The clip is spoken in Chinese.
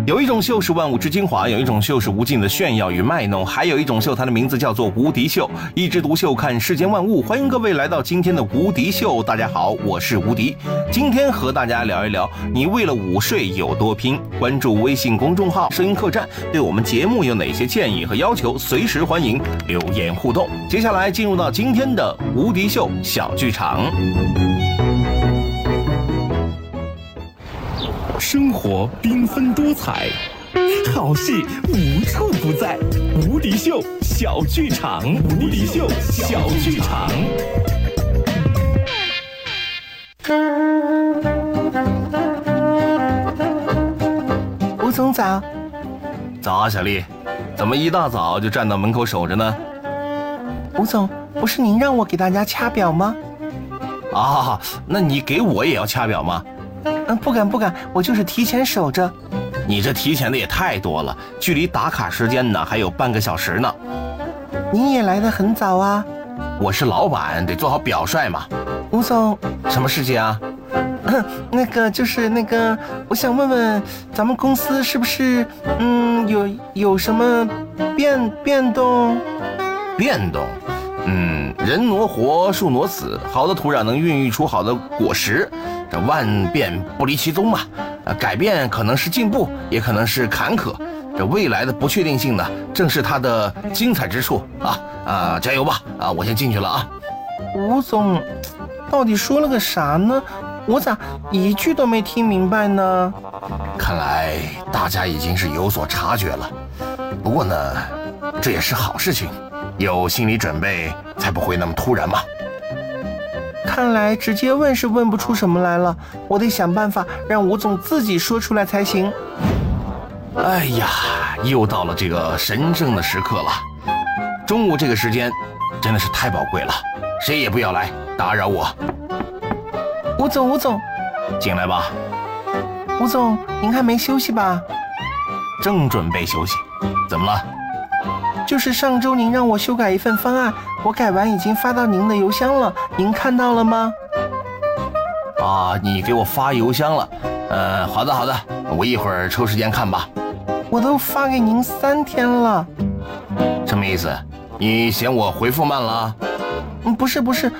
有一种秀是万物之精华，有一种秀是无尽的炫耀与卖弄，还有一种秀，它的名字叫做无敌秀。一枝独秀，看世间万物。欢迎各位来到今天的无敌秀。大家好，我是无敌。今天和大家聊一聊，你为了午睡有多拼？关注微信公众号“声音客栈”，对我们节目有哪些建议和要求，随时欢迎留言互动。接下来进入到今天的无敌秀小剧场。 生活缤纷多彩，好戏无处不在。无敌秀小剧场，无敌秀小剧场。 吴总早。 早啊，小丽，怎么一大早就站到门口守着呢？ 吴总，不是您让我给大家掐表吗？ 啊，那你给我也要掐表吗？ 不敢，我就是提前守着。 你这提前的也太多了，距离打卡时间呢还有半个小时呢。 您也来得很早啊。 我是老板，得做好表率嘛。 吴总， 什么事情啊？ 我想问问，咱们公司是不是有什么变动？ 变动？人挪活，树挪死，好的土壤能孕育出好的果实，这万变不离其宗嘛。改变可能是进步，也可能是坎坷。这未来的不确定性呢，正是它的精彩之处啊！加油吧！我先进去了啊。 吴总，到底说了个啥呢？我咋一句都没听明白呢？ 看来大家已经是有所察觉了。不过呢，这也是好事情，有心理准备才不会那么突然嘛。 看来直接问是问不出什么来了，我得想办法让吴总自己说出来才行。 哎呀，又到了这个神圣的时刻了。中午这个时间真的是太宝贵了，谁也不要来打扰我。 吴总， 进来吧。 吴总，您还没休息吧？ 正准备休息。怎么了？ 就是上周您让我修改一份方案，我改完已经发到您的邮箱了，您看到了吗？ 你给我发邮箱了。好的，我一会儿抽时间看吧。 我都发给您3天了。 什么意思？你嫌我回复慢了？ 不是，